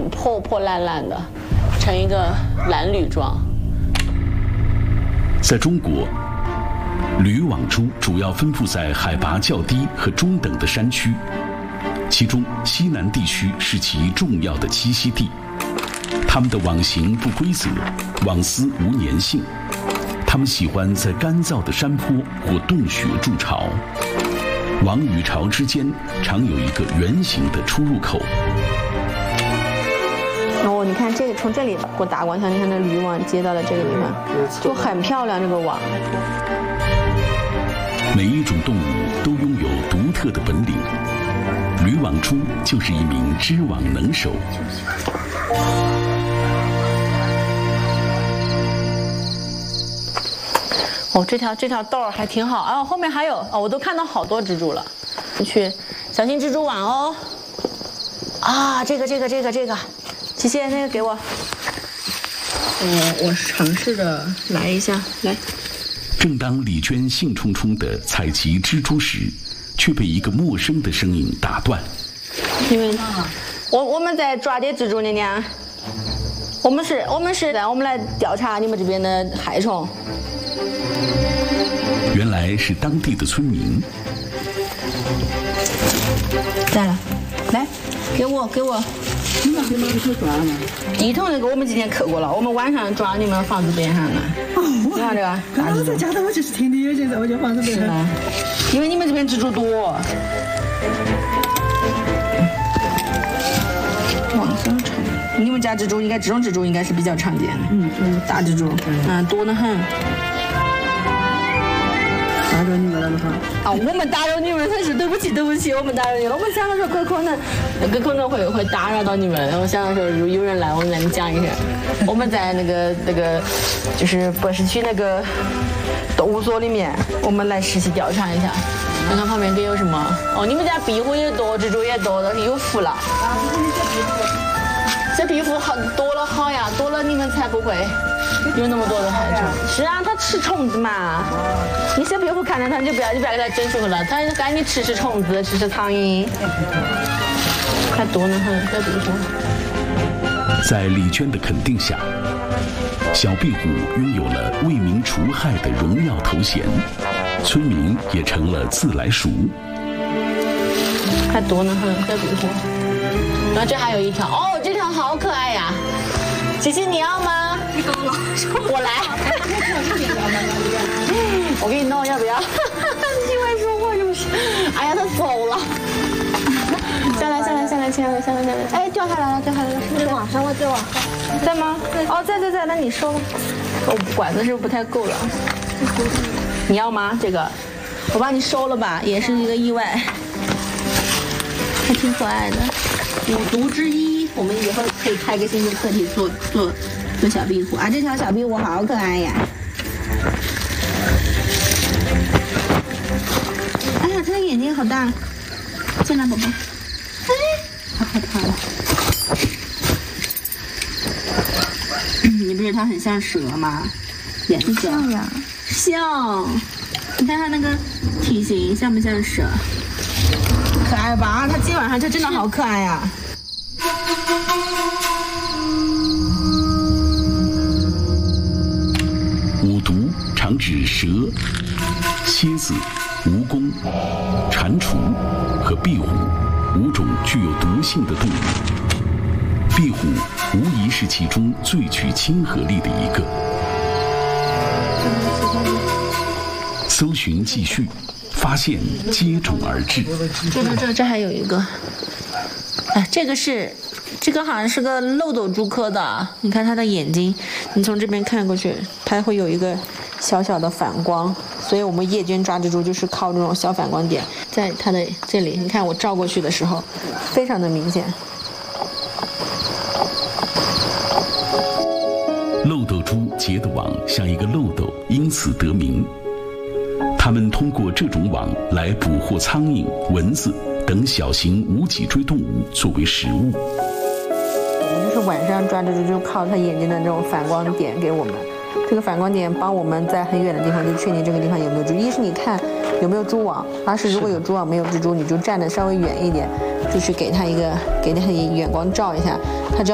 很破破烂烂的，成一个蓝缕状。 在中国，铝网蛛主要分布在海拔较低和中等的山区，其中西南地区是其重要的栖息地。它们的网形不规则，网丝无粘性。它们喜欢在干燥的山坡或洞穴筑巢，网与巢之间常有一个圆形的出入口。 哦，你看这个从这里过打光，像你看那渔网接到的这个地方，就很漂亮。这个网， 每一种动物都拥有独特的本领，铝网蛛就是一名织网能手。 哦，这条道儿还挺好啊，后面还有哦，我都看到好多蜘蛛了。去，小心蜘蛛网哦。啊，这个，琪琪那个给我。我尝试着来一下，来。 正当李娟兴冲冲地采集蜘蛛时，却被一个陌生的声音打断。 因为我们在抓点蜘蛛呢呢。我们来调查你们这边的害虫。 原来是当地的村民。 来了，来，给我。 你们给一头抓了吗？ 一头那个我们今天刻过了，我们晚上抓你们房子边上的。你看这个， 我在家头我就是天天有见在我家房子边上。 因为你们这边蜘蛛多。网丝虫，你们家蜘蛛应该这种蜘蛛应该是比较常见的。大蜘蛛，多得很。 打扰你们了哈！ 啊，我们打扰你们，真是对不起，我们打扰你了。我们想的时候可能会打扰到你们。我想的时候，如果有人来，我们来讲一下。我们在那个就是博士区那个动物所里面，我们来实习调查一下，看看旁边这有什么。哦，你们家壁虎也多，蜘蛛也多，都是有福了。这壁虎好多了好呀，多了你们才不会有那么多的害虫。是啊，它吃虫子嘛。你小壁虎看着它，你就不要给它整熟了，它赶紧吃虫子，吃苍蝇。还多呢很，小壁虎。 在李娟的肯定下，小壁虎拥有了为民除害的荣耀头衔，村民也成了自来熟。 还多呢很，小壁虎。然后这还有一条，哦，这条好可爱呀！琪琪，你要吗？我来。我给你弄，要不要？你会说话是不是？哎呀，它走了。下来，亲爱的，下来。哎，掉下来了。 再往上，再往上。 在吗？哦，在，那你收吧。管子是不是不太够了？你要吗？这个，我帮你收了吧，也是一个意外，还挺可爱的。五毒之一，我们以后可以开个新的课题做小壁虎啊！这条小壁虎好可爱呀！哎呀，它的眼睛好大，进来宝宝。哎，好害怕了。你不是它很像蛇吗？眼睛像呀，像。你看它那个体型像不像蛇？可爱吧？它今晚上就真的好可爱呀！ 五毒常指蛇、蝎子、蜈蚣、蟾蜍和壁虎5种具有毒性的动物。壁虎无疑是其中最具亲和力的一个。搜寻继续，发现接踵而至。 这还有一个，哎，这个好像是个漏斗蛛科的。你看它的眼睛，你从这边看过去，它会有一个小小的反光，所以我们夜间抓蜘蛛就是靠这种小反光点，在它的这里，你看我照过去的时候，非常的明显。 漏斗蛛结的网像一个漏斗，因此得名。它们通过这种网来捕获苍蝇、蚊子等小型无脊椎动物作为食物。 我们就是晚上抓蜘蛛，就靠它眼睛的这种反光点给我们。这个反光点帮我们在很远的地方就确定这个地方有没有蛛。一是你看有没有蛛网，二是如果有蛛网没有蜘蛛，你就站得稍微远一点，就去给它远光照一下，它只要